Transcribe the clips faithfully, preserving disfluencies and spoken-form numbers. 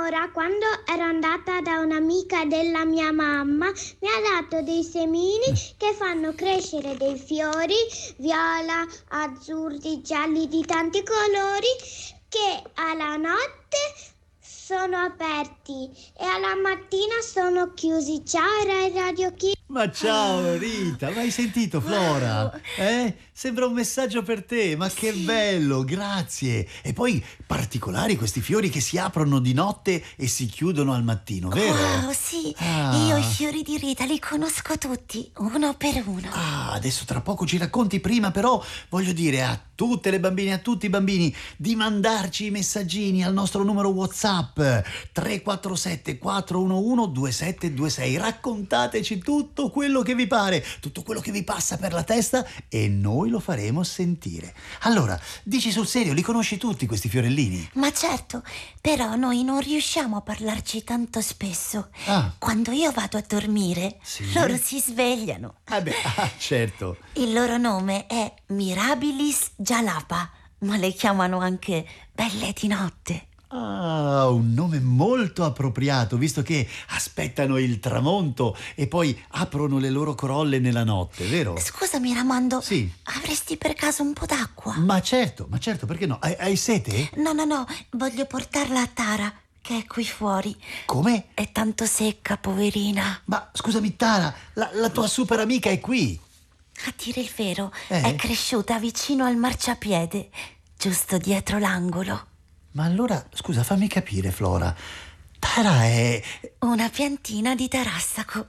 Flora, quando ero andata da un'amica della mia mamma, mi ha dato dei semini che fanno crescere dei fiori viola, azzurri, gialli di tanti colori che alla notte sono aperti e alla mattina sono chiusi. Ciao, Rai Radio Kids. Ma ciao Rita, l'hai sentito Flora? Wow. Eh? Sembra un messaggio per te, ma che bello, grazie. E poi particolari questi fiori che si aprono di notte e si chiudono al mattino, vero? Wow, sì, Ah. io i fiori di Rita li conosco tutti, uno per uno. Ah, adesso tra poco ci racconti, prima però voglio dire a tutte le bambine, a tutti i bambini di mandarci i messaggini al nostro numero WhatsApp tre quattro sette quattro uno uno due sette due sei. Raccontateci tutto quello che vi pare, tutto quello che vi passa per la testa e noi lo faremo sentire. Allora, dici sul serio, li conosci tutti questi fiorellini? Ma certo, però noi non riusciamo a parlarci tanto spesso. Ah. Quando io vado a dormire, Sì? loro si svegliano. Ah beh, ah, certo. Il loro nome è Mirabilis Jalapa, ma le chiamano anche Belle di notte. Ah, un nome molto appropriato, visto che aspettano il tramonto e poi aprono le loro corolle nella notte, vero? Scusami, Ramondo, Sì. avresti per caso un po' d'acqua? Ma certo, ma certo, perché no? Hai, hai sete? No, no, no, voglio portarla a Tara, che è qui fuori. Come? È tanto secca, poverina. Ma scusami Tara, la, la tua super amica è qui. A dire il vero, Eh? è cresciuta vicino al marciapiede, giusto dietro l'angolo. Ma allora, scusa, fammi capire, Flora. Tara è... Una piantina di tarassaco.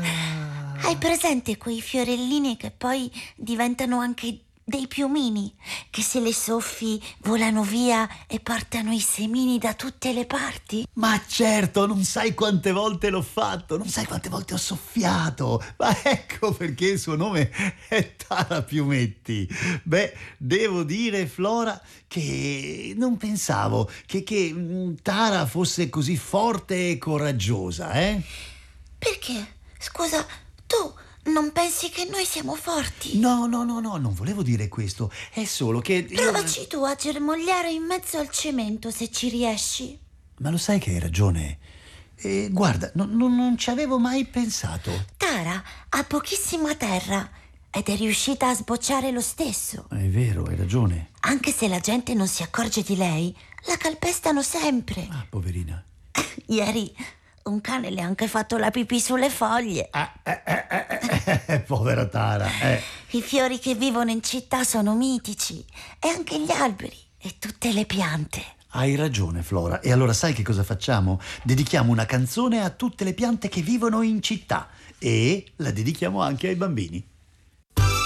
Ah. Hai presente quei fiorellini che poi diventano anche dei piumini, che se le soffi volano via e portano i semini da tutte le parti? Ma certo, non sai quante volte l'ho fatto, non sai quante volte ho soffiato. Ma ecco perché il suo nome è Tara Piumetti. Beh, devo dire, Flora, che non pensavo che, che mm, Tara fosse così forte e coraggiosa, eh? Perché? Scusa, tu non pensi che noi siamo forti? No, no, no, no, non volevo dire questo. È solo che... io- Provaci tu a germogliare in mezzo al cemento se ci riesci. Ma lo sai che hai ragione. E guarda, no- no- non ci avevo mai pensato. Tara ha pochissima terra ed è riuscita a sbocciare lo stesso. È vero, hai ragione. Anche se la gente non si accorge di lei, la calpestano sempre. Ah, poverina. Ieri un cane le ha anche fatto la pipì sulle foglie. Ah, eh, eh, eh, eh, povera Tara, eh. I fiori che vivono in città sono mitici, e anche gli alberi e tutte le piante. Hai ragione, Flora. E allora sai che cosa facciamo? Dedichiamo una canzone a tutte le piante che vivono in città e la dedichiamo anche ai bambini.